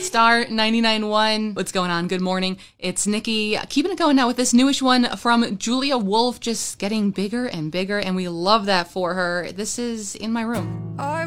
Star 99.1. What's going on? Good morning. It's Nikki. Keeping it going now with this newish one from Julia Wolf, just getting bigger and bigger, and we love that for her. This is In My Room.